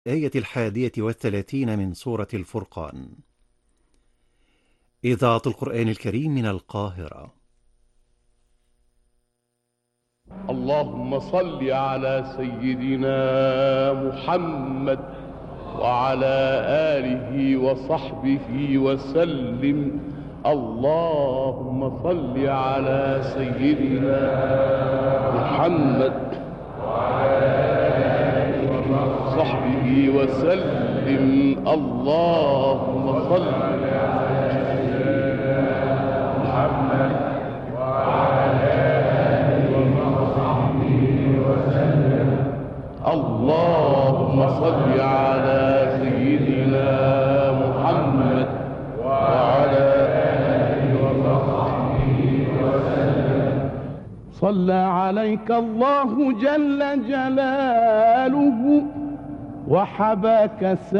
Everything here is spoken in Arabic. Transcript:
آية 31 من سورة الفرقان. إذاعة القرآن الكريم من القاهرة. اللهم صل على سيدنا محمد وعلى آله وصحبه وسلم. اللهم صل على سيدنا محمد وعلى آله وصحبه وسلم. اللهم صل على سيدنا محمد وعلى آله وصحبه وسلم. اللهم صل على سيدنا محمد وعلى آله وصحبه وسلم. صلى عليك الله جل جلاله وحباك